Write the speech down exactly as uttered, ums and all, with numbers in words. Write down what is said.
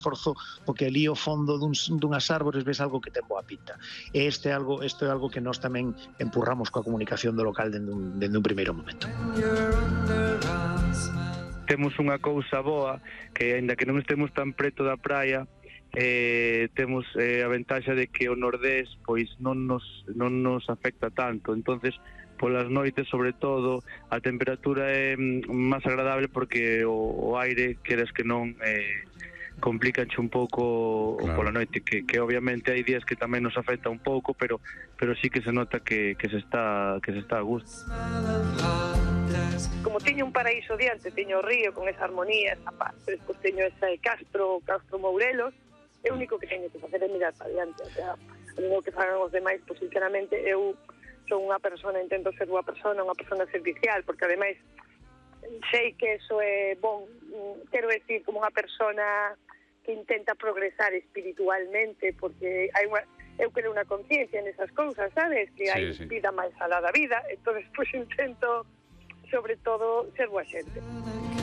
esforzo porque ali ao fondo duns, dunhas árbores ves algo que ten boa pinta. E este é algo, isto é algo que nós tamén empurramos coa comunicación do local dende un, dende un primeiro momento. Temos unha cousa boa que, aínda que non estemos tan preto da praia, eh, temos eh, a ventaxa de que o nordés pois non nos, non nos afecta tanto. Entonces, polas noites, sobre todo, a temperatura é máis agradable porque o, o aire, queres que non, eh, complicanche un pouco, claro, pola noite, que, que obviamente hai días que tamén nos afecta un pouco, pero pero sí que se nota que, que se está que se está a gusto. Como teño un paraíso diante, teño o río con esa armonía, esa paz, despois teño ese Castro, Castro Mourelos, é o único que teño que facer é mirar para diante, o sea, o que fagan os demais, pois sinceramente eu son unha persona, intento ser unha persona, unha persona servicial, porque ademais sei que eso é bon, quero decir, como unha persona que intenta progresar espiritualmente, porque hai unha, eu creo unha conciencia nesas cousas, sabes? Que hai sí, sí. vida máis alá da vida, entonces pois intento, sobre todo, ser boa xente.